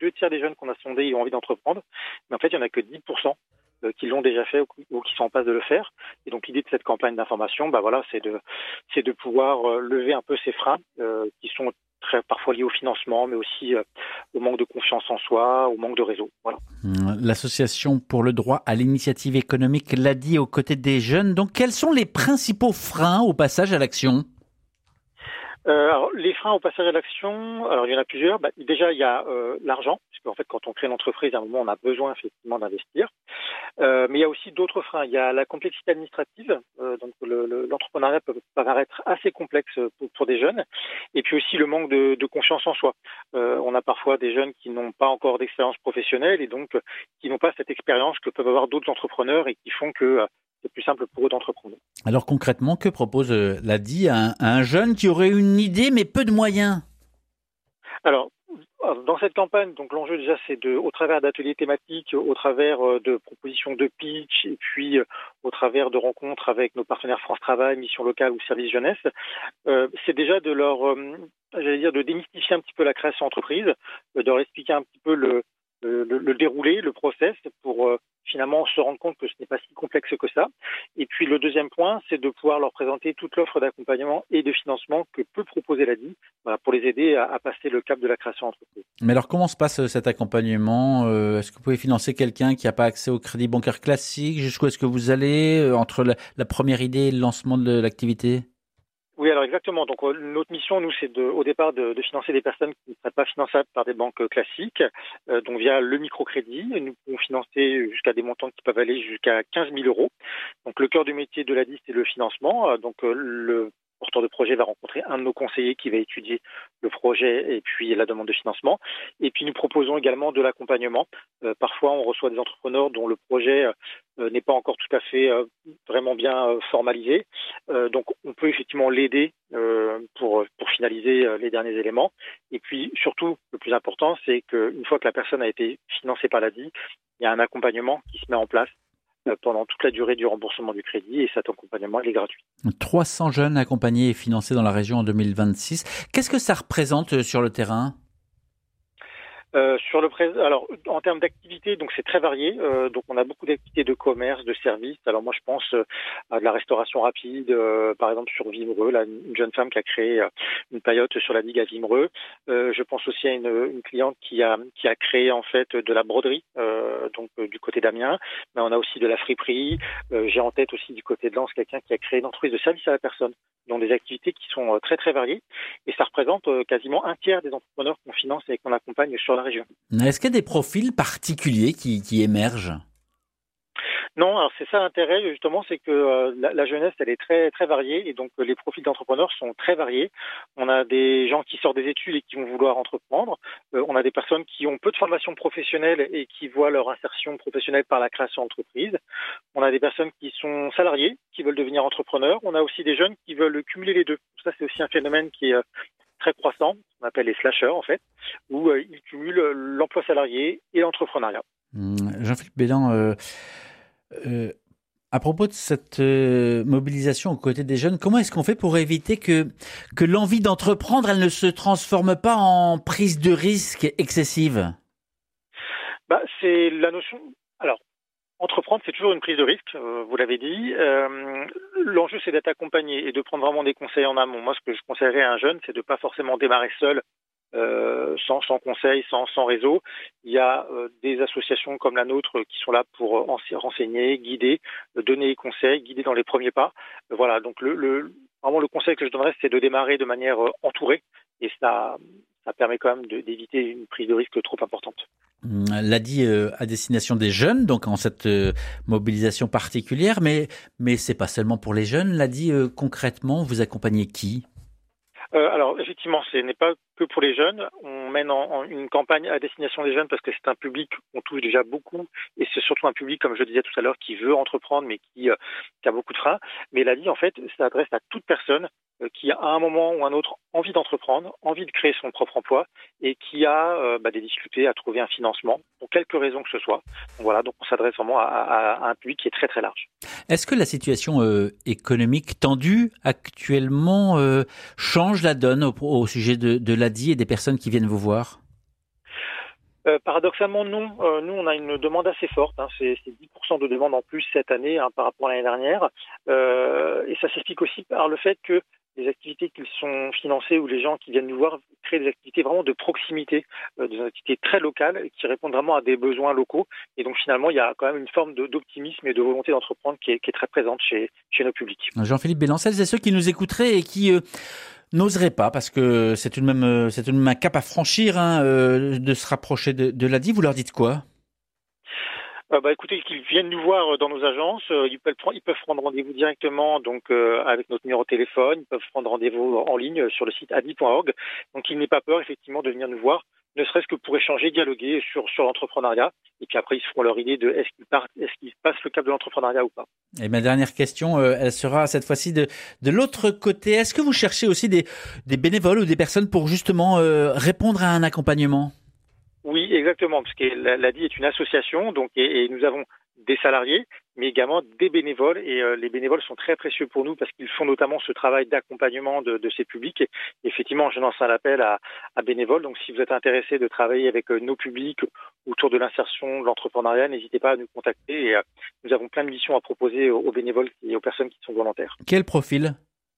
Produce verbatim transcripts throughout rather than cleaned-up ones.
deux tiers des jeunes qu'on a sondés ils ont envie d'entreprendre, mais en fait, il n'y en a que dix pour cent qui l'ont déjà fait ou qui sont en passe de le faire. Et donc l'idée de cette campagne d'information, bah voilà, c'est de c'est de pouvoir euh, lever un peu ces freins euh, qui sont très parfois liés au financement, mais aussi euh, au manque de confiance en soi, au manque de réseau. Voilà. L'Association pour le droit à l'initiative économique l'a dit aux côtés des jeunes. Donc quels sont les principaux freins au passage à l'action ? Euh, alors, les freins au passage à l'action, alors il y en a plusieurs. Bah, déjà, il y a euh, l'argent, puisque en fait, quand on crée une entreprise, à un moment, on a besoin effectivement d'investir. Euh, mais il y a aussi d'autres freins. Il y a la complexité administrative. Euh, donc, le, le, l'entrepreneuriat peut paraître assez complexe pour, pour des jeunes. Et puis aussi le manque de, de confiance en soi. Euh, on a parfois des jeunes qui n'ont pas encore d'expérience professionnelle et donc qui n'ont pas cette expérience que peuvent avoir d'autres entrepreneurs et qui font que c'est plus simple pour eux d'entreprendre. Alors concrètement, que propose euh, l'A D I à un, à un jeune qui aurait une idée mais peu de moyens ? Alors, dans cette campagne, donc l'enjeu déjà, c'est de, au travers d'ateliers thématiques, au travers de propositions de pitch, et puis au travers de rencontres avec nos partenaires France Travail, Mission Locale ou Service Jeunesse, euh, c'est déjà de leur, euh, j'allais dire, de démystifier un petit peu la création d'entreprise, de leur expliquer un petit peu le, le, le, le déroulé, le process, pour euh, finalement se rendre compte que ce n'est pas si complexe que ça. Et puis le deuxième point, c'est de pouvoir leur présenter toute l'offre d'accompagnement et de financement que peut proposer l'A D I, voilà, pour les aider à, à passer le cap de la création d'entreprise. Mais alors comment se passe cet accompagnement ? euh, Est-ce que vous pouvez financer quelqu'un qui n'a pas accès au crédit bancaire classique ? Jusqu'où est-ce que vous allez euh, entre la, la première idée et le lancement de l'activité ? Oui, alors exactement. Donc notre mission, nous, c'est de, au départ de, de financer des personnes qui ne seraient pas finançables par des banques classiques, euh, donc via le microcrédit. Nous pouvons financer jusqu'à des montants qui peuvent aller jusqu'à quinze mille euros. Donc le cœur du métier de l'A D I, c'est le financement. Donc euh, le porteur de projet va rencontrer un de nos conseillers qui va étudier le projet et puis la demande de financement. Et puis nous proposons également de l'accompagnement. Euh, parfois, on reçoit des entrepreneurs dont le projet euh, n'est pas encore tout à fait euh, vraiment bien euh, formalisé. Euh, donc, on peut effectivement l'aider euh, pour pour finaliser euh, les derniers éléments. Et puis, surtout, le plus important, c'est qu'une fois que la personne a été financée par l'A D I, il y a un accompagnement qui se met en place pendant toute la durée du remboursement du crédit et cet accompagnement il est gratuit. trois cents jeunes accompagnés et financés dans la région en deux mille vingt-six. Qu'est-ce que ça représente sur le terrain ? Euh, sur le pré... alors en termes d'activité, donc c'est très varié. Euh, donc on a beaucoup d'activités de commerce, de services. Alors moi je pense euh, à de la restauration rapide, euh, par exemple sur Vimereux, là, une jeune femme qui a créé euh, une paillote sur la digue à Vimereux. Euh, je pense aussi à une, une cliente qui a qui a créé en fait de la broderie, euh, donc euh, du côté d'Amiens. Mais on a aussi de la friperie. Euh, j'ai en tête aussi du côté de Lens quelqu'un qui a créé une entreprise de service à la personne, donc des activités qui sont euh, très très variées. Et ça représente euh, quasiment un tiers des entrepreneurs qu'on finance et qu'on accompagne sur la région. Est-ce qu'il y a des profils particuliers qui, qui émergent ? Non, alors c'est ça l'intérêt justement, c'est que euh, la, la jeunesse elle est très très variée et donc euh, les profils d'entrepreneurs sont très variés. On a des gens qui sortent des études et qui vont vouloir entreprendre. Euh, on a des personnes qui ont peu de formation professionnelle et qui voient leur insertion professionnelle par la création d'entreprise. On a des personnes qui sont salariés, qui veulent devenir entrepreneurs. On a aussi des jeunes qui veulent cumuler les deux. Ça c'est aussi un phénomène qui est euh, très croissant, on appelle les slasheurs en fait, où euh, ils cumulent l'emploi salarié et l'entrepreneuriat. Mmh, Jean-Philippe Bélan, euh, euh, à propos de cette euh, mobilisation aux côtés des jeunes, comment est-ce qu'on fait pour éviter que, que l'envie d'entreprendre, elle ne se transforme pas en prise de risque excessive ? Bah, c'est la notion... Alors, entreprendre, c'est toujours une prise de risque, euh, vous l'avez dit. Euh, l'enjeu, c'est d'être accompagné et de prendre vraiment des conseils en amont. Moi, ce que je conseillerais à un jeune, c'est de ne pas forcément démarrer seul, euh, sans, sans conseil, sans, sans réseau. Il y a euh, des associations comme la nôtre qui sont là pour euh, renseigner, guider, euh, donner des conseils, guider dans les premiers pas. Euh, voilà, donc le, le, vraiment le conseil que je donnerais, c'est de démarrer de manière euh, entourée. Et ça, ça permet quand même de, d'éviter une prise de risque trop importante. L'A D I euh, à destination des jeunes, donc en cette euh, mobilisation particulière, mais mais c'est pas seulement pour les jeunes. L'A D I euh, concrètement, vous accompagnez qui ? Euh, alors effectivement, ce n'est pas que pour les jeunes. On mène en, en une campagne à destination des jeunes parce que c'est un public qu'on touche déjà beaucoup et c'est surtout un public, comme je le disais tout à l'heure, qui veut entreprendre mais qui, euh, qui a beaucoup de freins. Mais l'A D I, en fait, s'adresse à toute personne euh, qui a à un moment ou un autre envie d'entreprendre, envie de créer son propre emploi et qui a euh, bah, des difficultés à trouver un financement pour quelque raison que ce soit. Donc voilà, donc on s'adresse vraiment à, à, à un public qui est très très large. Est-ce que la situation euh, économique tendue actuellement euh, change la donne au, au sujet de, de l'A D I et des personnes qui viennent vous voir ? Euh, paradoxalement, non. Euh, nous, on a une demande assez forte. Hein. C'est, c'est dix pour cent de demande en plus cette année hein, par rapport à l'année dernière. Euh, et ça s'explique aussi par le fait que les activités qui sont financées ou les gens qui viennent nous voir créent des activités vraiment de proximité, euh, des activités très locales et qui répondent vraiment à des besoins locaux. Et donc, finalement, il y a quand même une forme de, d'optimisme et de volonté d'entreprendre qui est, qui est très présente chez, chez nos publics. Jean-Philippe Bélan, celles et ceux qui nous écouteraient et qui... Euh n'oserait pas parce que c'est une même c'est une même cap à franchir hein, euh, de se rapprocher de, de l'A D I. Vous leur dites quoi? Euh, bah, écoutez, qu'ils viennent nous voir dans nos agences. Euh, ils peuvent ils peuvent prendre rendez-vous directement donc euh, avec notre numéro de téléphone. Ils peuvent prendre rendez-vous en ligne sur le site a d i point org. Donc, ils n'aient pas peur effectivement de venir nous voir, ne serait-ce que pour échanger, dialoguer sur sur l'entrepreneuriat. Et puis après, ils se feront leur idée de est-ce qu'ils partent, est-ce qu'ils passent le cap de l'entrepreneuriat ou pas. Et ma dernière question, euh, elle sera cette fois-ci de de l'autre côté. Est-ce que vous cherchez aussi des des bénévoles ou des personnes pour justement euh, répondre à un accompagnement? Oui, exactement, parce que l'A D I est une association, donc et, et nous avons des salariés, mais également des bénévoles. Et euh, les bénévoles sont très précieux pour nous parce qu'ils font notamment ce travail d'accompagnement de, de ces publics. Et effectivement, je lance un appel à, à bénévoles. Donc, si vous êtes intéressé de travailler avec euh, nos publics autour de l'insertion, de l'entrepreneuriat, n'hésitez pas à nous contacter. Et, euh, nous avons plein de missions à proposer aux, aux bénévoles et aux personnes qui sont volontaires. Quel profil?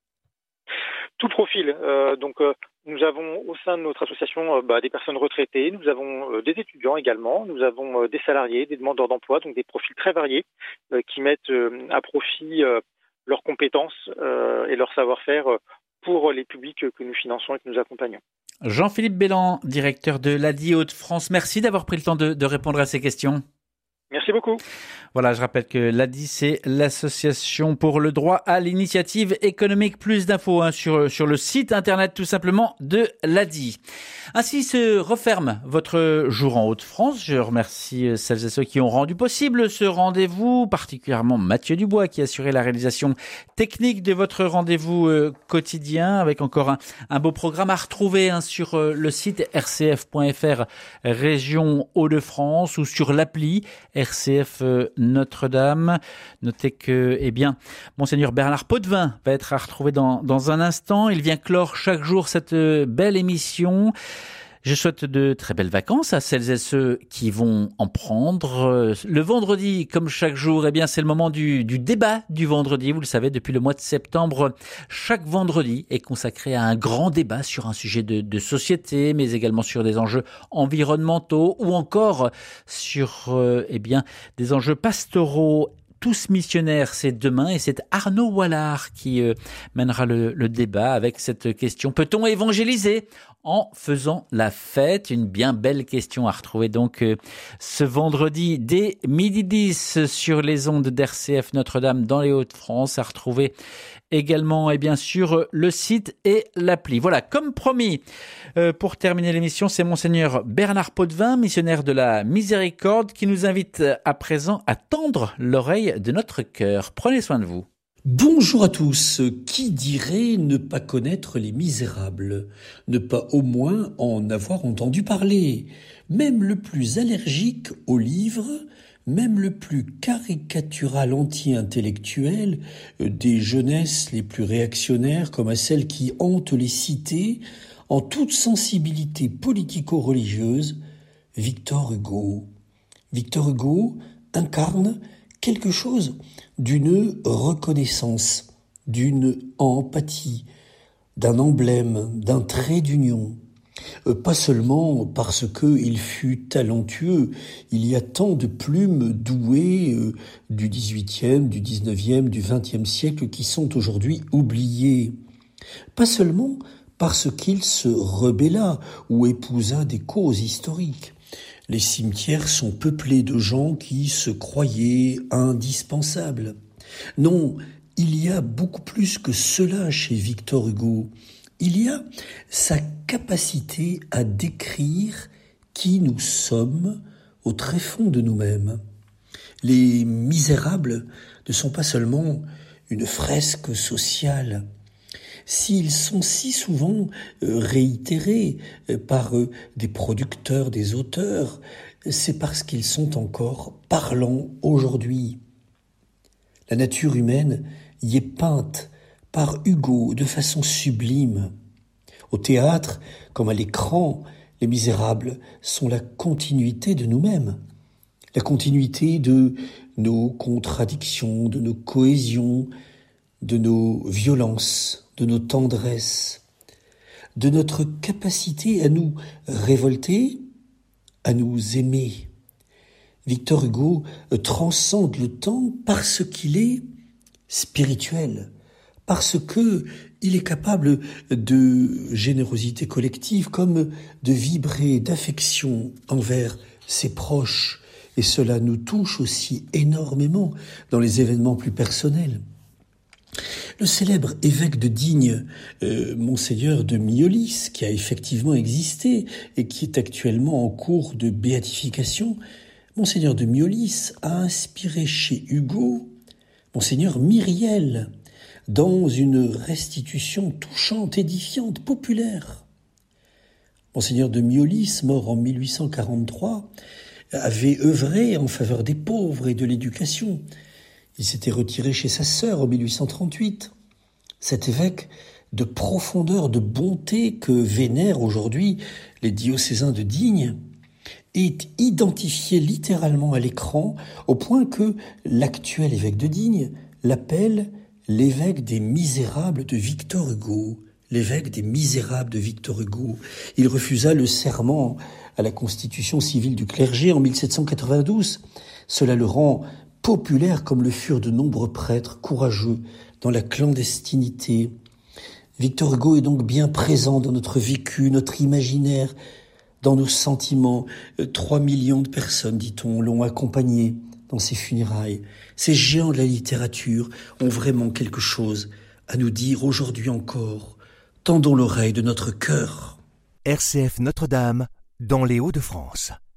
Tout profil. Euh, donc, euh, nous avons au sein de notre association euh, bah, des personnes retraitées, nous avons euh, des étudiants également, nous avons euh, des salariés, des demandeurs d'emploi, donc des profils très variés euh, qui mettent euh, à profit euh, leurs compétences euh, et leur savoir-faire euh, pour les publics que nous finançons et que nous accompagnons. Jean-Philippe Bélan, directeur de l'A D I Hauts-de-France, merci d'avoir pris le temps de, de répondre à ces questions. Merci beaucoup. Voilà, je rappelle que l'A D I, c'est l'Association pour le droit à l'initiative économique. Plus d'infos hein, sur, sur le site internet tout simplement de l'A D I. Ainsi se referme votre jour en Hauts-de-France. Je remercie celles et ceux qui ont rendu possible ce rendez-vous, particulièrement Mathieu Dubois qui a assuré la réalisation technique de votre rendez-vous euh, quotidien avec encore un, un beau programme à retrouver hein, sur euh, le site r c f point f r région Hauts-de-France ou sur l'appli R C F Notre-Dame. Notez que, eh bien, Monseigneur Bernard Potvin va être à retrouver dans, dans un instant. Il vient clore chaque jour cette belle émission. Je souhaite de très belles vacances à celles et ceux qui vont en prendre. Le vendredi, comme chaque jour, eh bien, c'est le moment du, du débat du vendredi. Vous le savez, depuis le mois de septembre, chaque vendredi est consacré à un grand débat sur un sujet de, de société, mais également sur des enjeux environnementaux ou encore sur, euh, eh bien, des enjeux pastoraux. Tous missionnaires, c'est demain et c'est Arnaud Wallard qui euh, mènera le, le débat avec cette question. Peut-on évangéliser en faisant la fête? Une bien belle question à retrouver donc euh, ce vendredi dès midi dix sur les ondes d'R C F Notre-Dame dans les Hauts-de-France, à retrouver également et bien sûr le site et l'appli. Voilà, comme promis, euh, pour terminer l'émission, c'est Monseigneur Bernard Potvin, missionnaire de la Miséricorde, qui nous invite à présent à tendre l'oreille de notre cœur. Prenez soin de vous. Bonjour à tous. Qui dirait ne pas connaître les Misérables, ne pas au moins en avoir entendu parler? Même le plus allergique aux livres, même le plus caricatural anti-intellectuel, des jeunesses les plus réactionnaires comme à celles qui hantent les cités, en toute sensibilité politico-religieuse, Victor Hugo. Victor Hugo incarne quelque chose d'une reconnaissance, d'une empathie, d'un emblème, d'un trait d'union. Euh, pas seulement parce qu'il fut talentueux, il y a tant de plumes douées euh, du dix-huitième, du dix-neuvième, du vingtième siècle qui sont aujourd'hui oubliées. Pas seulement parce qu'il se rebella ou épousa des causes historiques. Les cimetières sont peuplés de gens qui se croyaient indispensables. Non, il y a beaucoup plus que cela chez Victor Hugo. Il y a sa capacité à décrire qui nous sommes au tréfonds de nous-mêmes. Les Misérables ne sont pas seulement une fresque sociale. S'ils sont si souvent réitérés par des producteurs, des auteurs, c'est parce qu'ils sont encore parlants aujourd'hui. La nature humaine y est peinte par Hugo de façon sublime. Au théâtre, comme à l'écran, Les Misérables sont la continuité de nous-mêmes, la continuité de nos contradictions, de nos cohésions, de nos violences, de nos tendresses, de notre capacité à nous révolter, à nous aimer. Victor Hugo transcende le temps parce qu'il est spirituel, parce que il est capable de générosité collective comme de vibrer d'affection envers ses proches. Et cela nous touche aussi énormément dans les événements plus personnels. Le célèbre évêque de Digne, euh, Monseigneur de Miolis, qui a effectivement existé et qui est actuellement en cours de béatification, Monseigneur de Miolis a inspiré chez Hugo Monseigneur Myriel, dans une restitution touchante, édifiante, populaire. Monseigneur de Miolis, mort en mille huit cent quarante-trois, avait œuvré en faveur des pauvres et de l'éducation. Il s'était retiré chez sa sœur en mille huit cent trente-huit. Cet évêque de profondeur, de bonté que vénèrent aujourd'hui les diocésains de Digne est identifié littéralement à l'écran au point que l'actuel évêque de Digne l'appelle l'évêque des misérables de Victor Hugo. L'évêque des misérables de Victor Hugo. Il refusa le serment à la constitution civile du clergé en mille sept cent quatre-vingt-douze. Cela le rend populaire comme le furent de nombreux prêtres courageux dans la clandestinité. Victor Hugo est donc bien présent dans notre vécu, notre imaginaire, dans nos sentiments. Trois millions de personnes, dit-on, l'ont accompagné dans ses funérailles. Ces géants de la littérature ont vraiment quelque chose à nous dire aujourd'hui encore. Tendons l'oreille de notre cœur. R C F Notre-Dame, dans les Hauts-de-France.